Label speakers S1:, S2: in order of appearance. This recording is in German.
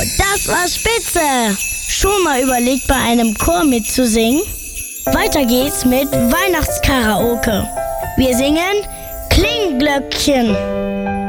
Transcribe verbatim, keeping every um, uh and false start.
S1: das war spitze! Schon mal überlegt, bei einem Chor mitzusingen? Weiter geht's mit Weihnachtskaraoke. Wir singen Klingglöckchen.